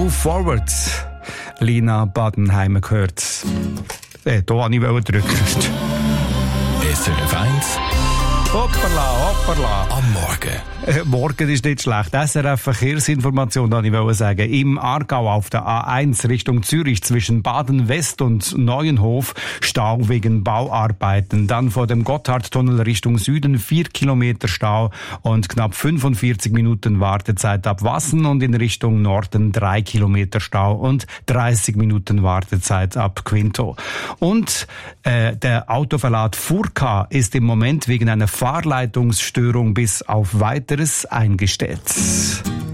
Move Forward. Lina Badenheimer gehört. Da wollte ich drücken. SRF 1. Hoppala. Am Morgen. Morgen ist nicht schlecht. SRF Verkehrsinformation, wollte ich sagen. Im Aargau auf der A1 Richtung Zürich zwischen Baden-West und Neuenhof Stau wegen Bauarbeiten. Dann vor dem Gotthardtunnel Richtung Süden 4 Kilometer Stau und knapp 45 Minuten Wartezeit ab Wassen und in Richtung Norden 3 Kilometer Stau und 30 Minuten Wartezeit ab Quinto. Und der Autoverlad Furka ist im Moment wegen einer Fahrleitungsstörung bis auf Weiteres eingestellt.